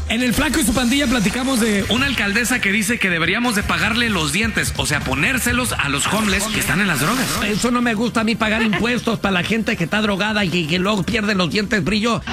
En el Flaco y su pandilla platicamos de una alcaldesa que dice que deberíamos de pagarle los dientes, o sea, ponérselos a los homeless que están en las drogas. Eso no me gusta a mí, pagar impuestos para la gente que está drogada y que luego pierde los dientes brillo.